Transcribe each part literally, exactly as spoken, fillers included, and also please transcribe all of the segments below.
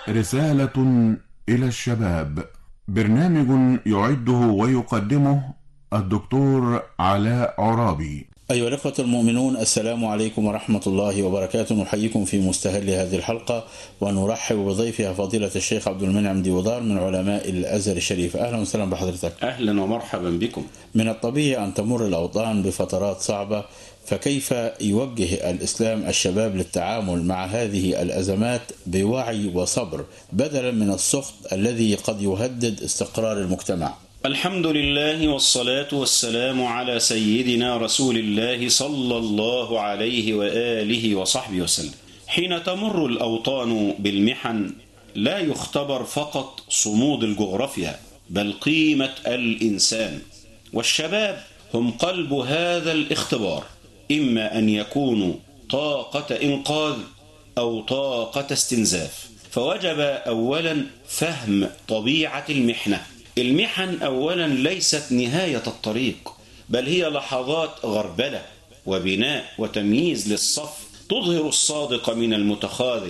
رسالة إلى الشباب، برنامج يعده ويقدمه الدكتور علاء عرابي. أيها الأخوة المؤمنون، السلام عليكم ورحمة الله وبركاته. نحييكم في مستهل هذه الحلقة ونرحب بضيفها فضيلة الشيخ عبد المنعم ديودار من علماء الأزهر الشريف. أهلا وسهلا بحضرتك. أهلا ومرحبا بكم. من الطبيعي أن تمر الأوطان بفترات صعبة، فكيف يوجه الإسلام الشباب للتعامل مع هذه الأزمات بوعي وصبر بدلا من السخط الذي قد يهدد استقرار المجتمع؟ الحمد لله والصلاة والسلام على سيدنا رسول الله صلى الله عليه وآله وصحبه وسلم. حين تمر الأوطان بالمحن لا يختبر فقط صمود الجغرافيا بل قيمة الإنسان، والشباب هم قلب هذا الاختبار، إما أن يكونوا طاقة إنقاذ أو طاقة استنزاف. فوجب أولا فهم طبيعة المحنة. المحن أولا ليست نهاية الطريق، بل هي لحظات غربلة وبناء وتمييز للصف، تظهر الصادق من المتخاذل،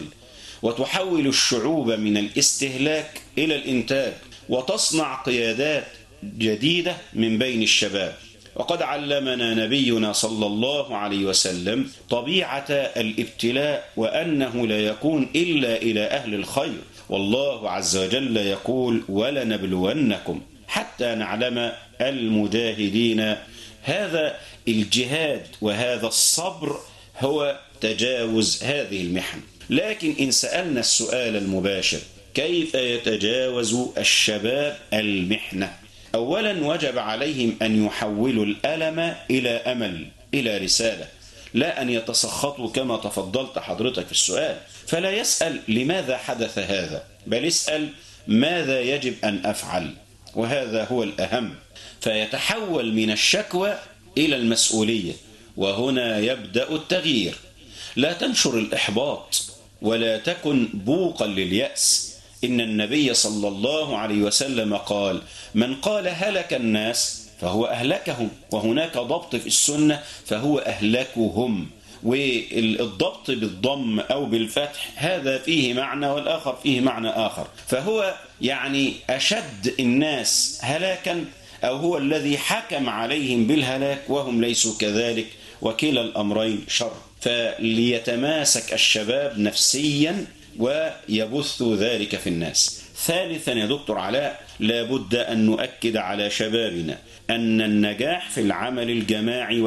وتحول الشعوب من الاستهلاك إلى الإنتاج، وتصنع قيادات جديدة من بين الشباب. وقد علمنا نبينا صلى الله عليه وسلم طبيعة الابتلاء، وأنه لا يكون إلا إلى أهل الخير، والله عز وجل يقول: ولنبلونكم حتى نعلم المجاهدين. هذا الجهاد وهذا الصبر هو تجاوز هذه المحن. لكن إن سألنا السؤال المباشر: كيف يتجاوز الشباب المحنة؟ أولا وجب عليهم أن يحولوا الألم إلى أمل، إلى رسالة، لا أن يتسخطوا كما تفضلت حضرتك في السؤال. فلا يسأل لماذا حدث هذا، بل يسأل ماذا يجب أن أفعل، وهذا هو الأهم. فيتحول من الشكوى إلى المسؤولية، وهنا يبدأ التغيير. لا تنشر الإحباط ولا تكن بوقا لليأس. إن النبي صلى الله عليه وسلم قال: من قال هلك الناس فهو أهلكهم، وهناك ضبط في السنة فهو أهلكهم. والضبط بالضم أو بالفتح هذا فيه معنى والآخر فيه معنى آخر، فهو يعني أشد الناس هلاكا، أو هو الذي حكم عليهم بالهلاك وهم ليسوا كذلك، وكلا الأمرين شر. فليتماسك الشباب نفسيا ويبث ذلك في الناس. ثالثا يا دكتور علاء، لابد أن نؤكد على شبابنا أن النجاح في العمل الجماعي